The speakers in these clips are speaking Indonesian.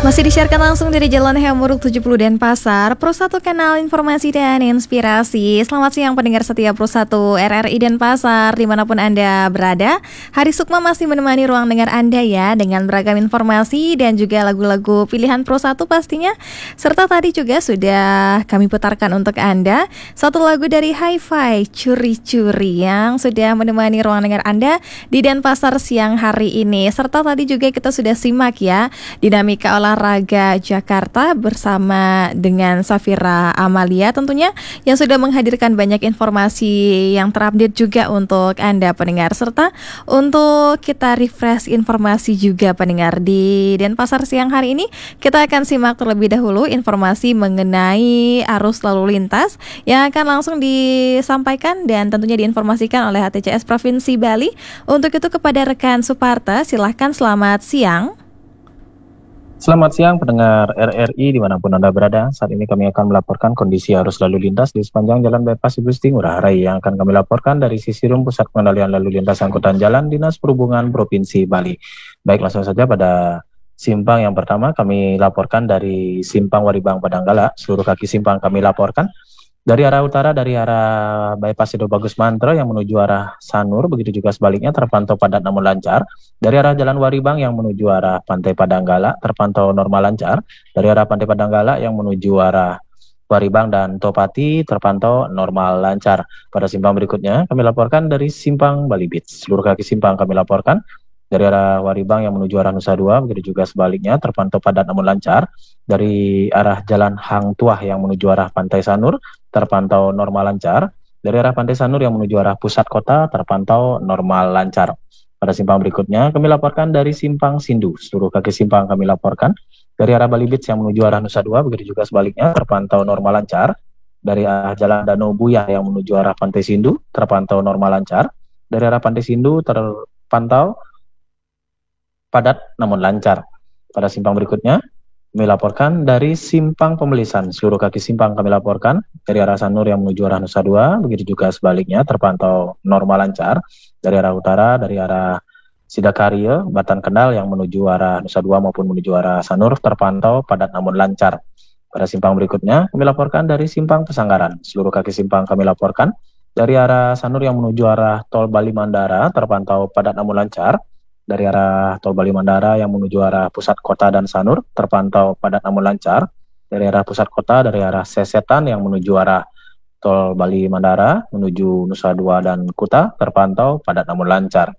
Masih disiarkan langsung dari Jalan Hemuruk 70 Denpasar, Pro 1 Kanal Informasi dan Inspirasi. Selamat siang pendengar setia Pro 1 RRI Denpasar, dimanapun Anda berada. Hari Sukma masih menemani ruang dengar Anda ya, dengan beragam informasi dan juga lagu-lagu pilihan Pro 1 pastinya. Serta tadi juga sudah kami putarkan untuk Anda satu lagu dari Hi-Fi, Curi-Curi, yang sudah menemani ruang dengar Anda di Denpasar siang hari ini. Serta tadi juga kita sudah simak ya, dinamika olahraga Jakarta bersama dengan Safira Amalia tentunya, yang sudah menghadirkan banyak informasi yang terupdate juga untuk Anda pendengar. Serta untuk kita refresh informasi juga pendengar di Denpasar siang hari ini, kita akan simak terlebih dahulu informasi mengenai arus lalu lintas yang akan langsung disampaikan dan tentunya diinformasikan oleh HTCS Provinsi Bali. Untuk itu kepada rekan Suparta, silahkan, selamat siang. Selamat siang pendengar RRI dimanapun Anda berada. Saat ini kami akan melaporkan kondisi arus lalu lintas di sepanjang Jalan Bypass Igusti Ngurah Rai yang akan kami laporkan dari sisi Rum Pusat Pengendalian Lalu Lintas Angkutan Jalan Dinas Perhubungan Provinsi Bali. Baik, langsung saja pada simpang yang pertama kami laporkan dari Simpang Waribang Padanggala. Seluruh kaki simpang kami laporkan. Dari arah utara, dari arah Bypass Sido Bagus Mantro yang menuju arah Sanur, begitu juga sebaliknya terpantau padat namun lancar. Dari arah Jalan Waribang yang menuju arah Pantai Padanggala terpantau normal lancar. Dari arah Pantai Padanggala yang menuju arah Waribang dan Topati terpantau normal lancar. Pada simpang berikutnya kami laporkan dari Simpang Bali Beach. Seluruh kaki simpang kami laporkan. Dari arah Waribang yang menuju arah Nusa Dua, begitu juga sebaliknya terpantau padat namun lancar. Dari arah Jalan Hang Tuah yang menuju arah Pantai Sanur terpantau normal lancar. Dari arah Pantai Sanur yang menuju arah pusat kota terpantau normal lancar. Pada simpang berikutnya kami laporkan dari Simpang Sindu. Seluruh kaki simpang kami laporkan. Dari arah Bali Beach yang menuju arah Nusa Dua, begitu juga sebaliknya terpantau normal lancar. Dari arah Jalan Danau Buya yang menuju arah Pantai Sindu terpantau normal lancar. Dari arah Pantai Sindu terpantau padat namun lancar. Pada simpang berikutnya kami laporkan dari Simpang Pemelisan. Seluruh kaki simpang kami laporkan. Dari arah Sanur yang menuju arah Nusa Dua, begitu juga sebaliknya terpantau normal lancar. Dari arah utara, dari arah Sidakarya, Batan Kendal yang menuju arah Nusa Dua maupun menuju arah Sanur terpantau padat namun lancar. Pada simpang berikutnya kami laporkan dari Simpang Pesanggaran. Seluruh kaki simpang kami laporkan. Dari arah Sanur yang menuju arah Tol Bali Mandara terpantau padat namun lancar. Dari arah Tol Bali Mandara yang menuju arah pusat kota dan Sanur terpantau padat namun lancar. Dari arah pusat kota, dari arah Sesetan yang menuju arah Tol Bali Mandara menuju Nusa Dua dan Kuta terpantau padat namun lancar.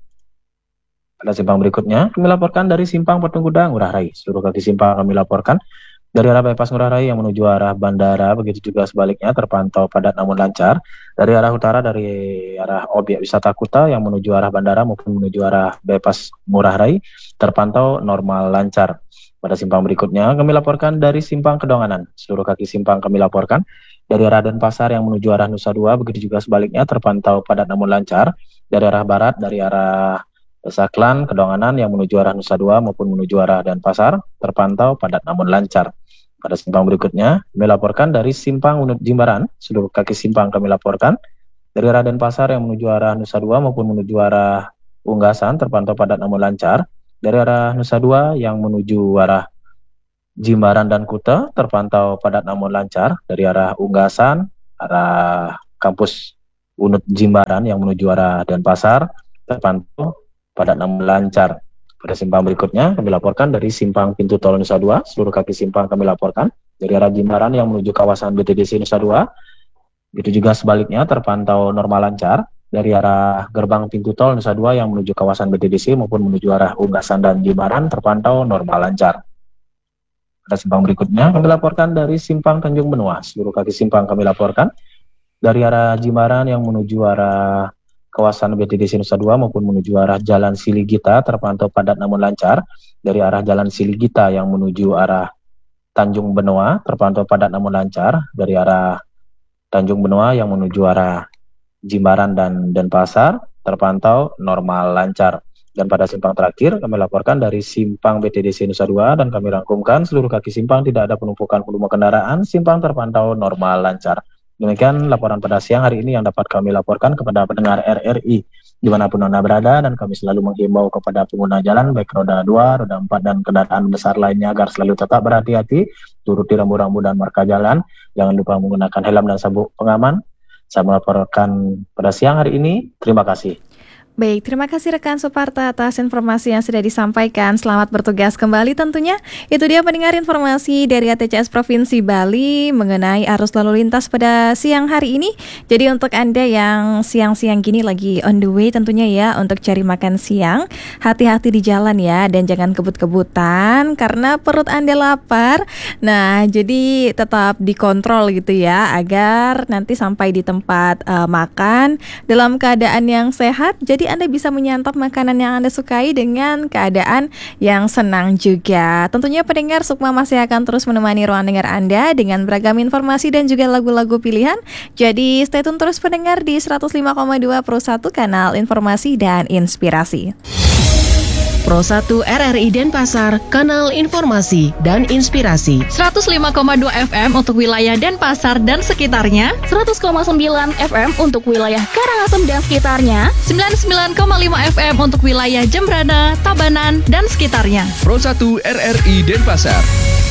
Pada simpang berikutnya kami laporkan dari Simpang Patung Kuda Ngurah Rai. Seluruh kaki simpang kami laporkan. Dari arah Bypass Ngurah Rai yang menuju arah bandara, begitu juga sebaliknya terpantau padat namun lancar. Dari arah utara, dari arah objek wisata Kuta yang menuju arah bandara maupun menuju arah Bypass Ngurah Rai terpantau normal lancar. Pada simpang berikutnya kami laporkan dari Simpang Kedonganan. Seluruh kaki simpang kami laporkan. Dari arah Denpasar yang menuju arah Nusa Dua, begitu juga sebaliknya terpantau padat namun lancar. Dari arah barat, dari arah Saklan, Kedonganan yang menuju arah Nusa Dua maupun menuju arah Denpasar terpantau padat namun lancar. Pada simpang berikutnya, kami laporkan dari Simpang Unut Jimbaran. Seluruh kaki simpang kami laporkan. Dari arah Denpasar yang menuju arah Nusa Dua maupun menuju arah Unggasan terpantau padat namun lancar. Dari arah Nusa Dua yang menuju arah Jimbaran dan Kuta terpantau padat namun lancar. Dari arah Unggasan, arah kampus Unut Jimbaran yang menuju arah Denpasar terpantau padat namun lancar. Pada simpang berikutnya kami laporkan dari Simpang Pintu Tol Nusa Dua. Seluruh kaki simpang kami laporkan. Dari arah Jimbaran yang menuju kawasan BTDC Nusa Dua, begitu juga sebaliknya terpantau normal lancar. Dari arah gerbang pintu tol Nusa Dua yang menuju kawasan BTDC maupun menuju arah Unggasan dan Jimbaran terpantau normal lancar. Pada simpang berikutnya kami laporkan dari Simpang Tanjung Benua. Seluruh kaki simpang kami laporkan. Dari arah Jimbaran yang menuju arah kawasan BTDC Nusa Dua maupun menuju arah Jalan Siligita terpantau padat namun lancar. Dari arah Jalan Siligita yang menuju arah Tanjung Benua terpantau padat namun lancar. Dari arah Tanjung Benua yang menuju arah Jimbaran dan Denpasar terpantau normal lancar. Dan pada simpang terakhir kami laporkan dari Simpang BTDC Nusa Dua dan kami rangkumkan seluruh kaki simpang tidak ada penumpukan volume kendaraan, simpang terpantau normal lancar. Demikian laporan pada siang hari ini yang dapat kami laporkan kepada pendengar RRI dimanapun Anda berada, dan kami selalu menghimbau kepada pengguna jalan baik roda 2, roda 4, dan kendaraan besar lainnya agar selalu tetap berhati-hati, turuti rambu-rambu dan marka jalan, jangan lupa menggunakan helm dan sabuk pengaman. Saya melaporkan pada siang hari ini, terima kasih. Baik, terima kasih rekan Suparta atas informasi yang sudah disampaikan. Selamat bertugas kembali tentunya. Itu dia pendengar informasi dari ATCS Provinsi Bali mengenai arus lalu lintas pada siang hari ini. Jadi untuk Anda yang siang-siang gini lagi on the way tentunya ya untuk cari makan siang, hati-hati di jalan ya dan jangan kebut-kebutan karena perut Anda lapar. Nah, jadi tetap dikontrol gitu ya agar nanti sampai di tempat makan dalam keadaan yang sehat. Jadi Anda bisa menyantap makanan yang Anda sukai dengan keadaan yang senang juga. Tentunya pendengar, Sukma masih akan terus menemani ruang dengar Anda dengan beragam informasi dan juga lagu-lagu pilihan. Jadi stay tune terus pendengar di 105,2 Pro 1 kanal informasi dan inspirasi. Pro 1 RRI Denpasar, kanal informasi dan inspirasi. 105,2 FM untuk wilayah Denpasar dan sekitarnya, 100,9 FM untuk wilayah Karangasem dan sekitarnya, 99,5 FM untuk wilayah Jembrana, Tabanan, dan sekitarnya. Pro 1 RRI Denpasar.